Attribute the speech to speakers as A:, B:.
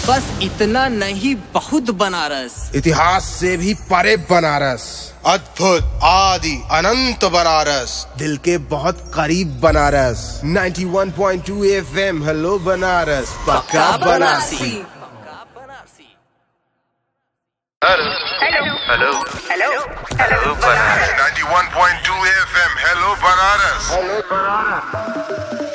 A: बस इतना नहीं, बहुत बनारस।
B: इतिहास से भी परे बनारस,
C: अद्भुत आदि अनंत बनारस,
B: दिल के बहुत करीब बनारस। 91.2 FM, हेलो बनारस, पक्का Banarasi.
D: Hello Banaras.
C: 91.2 FM, hello Banaras.